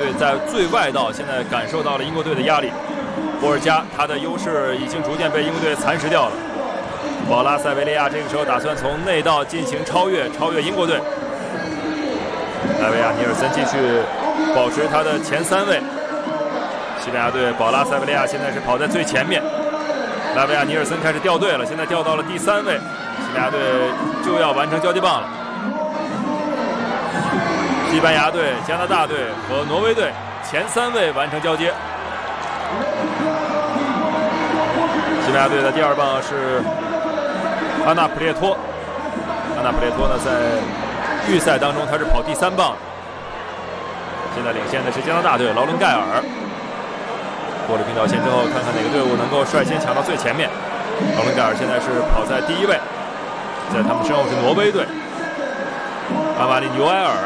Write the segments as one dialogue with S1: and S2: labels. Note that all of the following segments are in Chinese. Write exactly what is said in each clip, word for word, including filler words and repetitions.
S1: 队在最外道现在感受到了英国队的压力。波尔加他的优势已经逐渐被英国队蚕食掉了。保拉塞维利亚这个时候打算从内道进行超越，超越英国队。莱维亚尼尔森继续保持他的前三位。西班牙队保拉塞维利亚现在是跑在最前面。拉维亚尼尔森开始掉队了，现在掉到了第三位。西班牙队就要完成交接棒了。西班牙队、加拿大队和挪威队前三位完成交接。西班牙队的第二棒是安纳普列托。安纳普列托呢，在预赛当中他是跑第三棒。现在领先的是加拿大队劳伦盖尔。过了平道线之后，看看哪个队伍能够率先抢到最前面。劳伦盖尔现在是跑在第一位，在他们身后是挪威队，阿马里纽埃尔。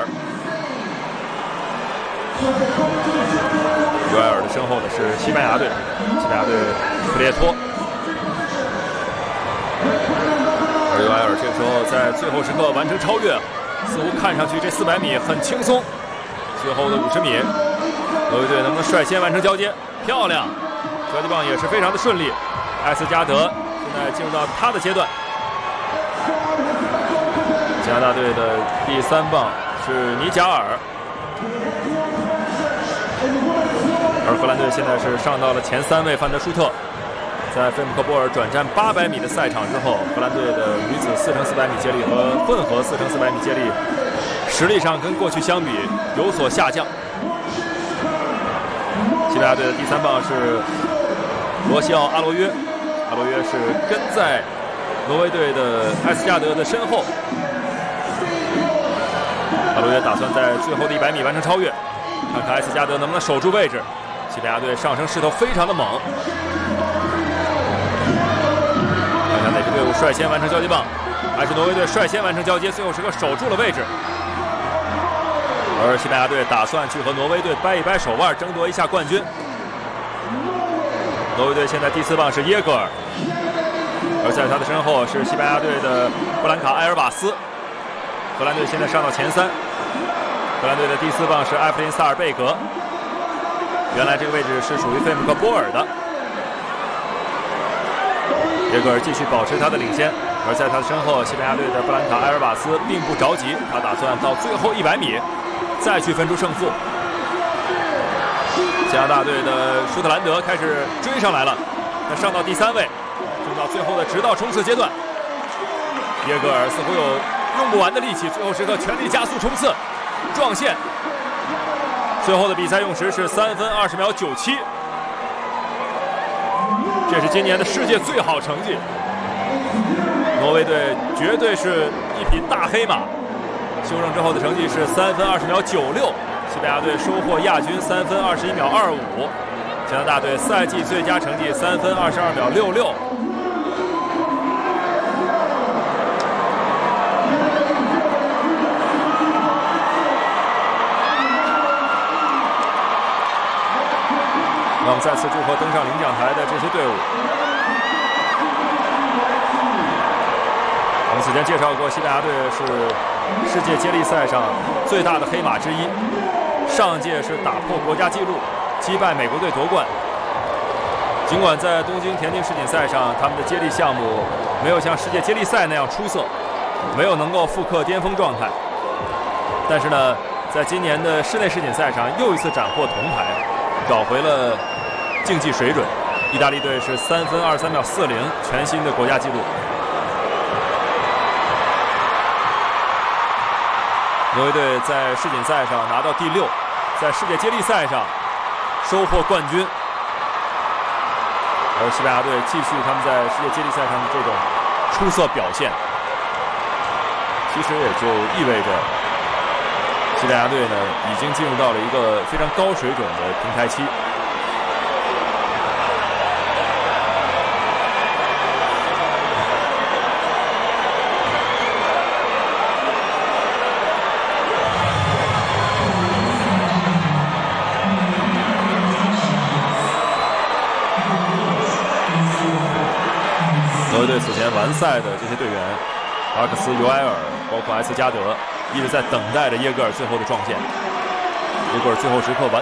S1: 纽埃尔的身后的是西班牙队，西班牙队普列托。而纽埃尔这个时候在最后时刻完成超越，似乎看上去这四百米很轻松。最后的五十米，挪威队能不能率先完成交接？漂亮，交接棒也是非常的顺利。埃斯加德现在进入到他的阶段。加拿大队的第三棒是尼贾尔，而荷兰队现在是上到了前三位范德舒特。在费姆克波尔转战八百米的赛场之后，荷兰队的女子四乘四百米接力和混合四乘四百米接力实力上跟过去相比有所下降。西班牙队的第三棒是罗西奥·阿罗约，阿罗约是跟在挪威队的埃斯加德的身后。阿罗约打算在最后的一百米完成超越，看看埃斯加德能不能守住位置。西班牙队上升势头非常的猛，看看哪个队伍率先完成交接棒，还是挪威队率先完成交接，最后时刻守住了位置。而西班牙队打算去和挪威队掰一掰手腕，争夺一下冠军。挪威队现在第四棒是耶格尔，而在他的身后是西班牙队的布兰卡·埃尔瓦斯。荷兰队现在上到前三。荷兰队的第四棒是埃弗林·萨尔贝格，原来这个位置是属于费姆克波尔的。耶格尔继续保持他的领先，而在他的身后，西班牙队的布兰卡·埃尔瓦斯并不着急，他打算到最后一百米再去分出胜负。加拿大队的舒特兰德开始追上来了，他上到第三位，进到最后的直道冲刺阶段。耶格尔似乎有用不完的力气，最后时刻全力加速冲刺，撞线。最后的比赛用时是三分二十秒九七，这是今年的世界最好成绩。挪威队绝对是一匹大黑马。修正之后的成绩是三分二十秒九六，西班牙队收获亚军三分二十一秒二五，加拿大队赛季最佳成绩三分二十二秒六六。让我们再次祝贺登上领奖台的这些队伍。我们此前介绍过，西班牙队是世界接力赛上最大的黑马之一，上届是打破国家纪录，击败美国队夺冠。尽管在东京田径世锦赛上，他们的接力项目没有像世界接力赛那样出色，没有能够复刻巅峰状态，但是呢，在今年的室内世锦赛上又一次斩获铜牌，找回了竞技水准。意大利队是三分二十三秒四零，全新的国家纪录。挪威队在世锦赛上拿到第六，在世界接力赛上收获冠军。而西班牙队继续他们在世界接力赛上的这种出色表现，其实也就意味着西班牙队呢已经进入到了一个非常高水准的平台期。挪威队此前完赛的这些队员，阿克斯、尤埃尔，包括埃斯加德，一直在等待着耶格尔最后的撞线。耶格尔最后时刻完。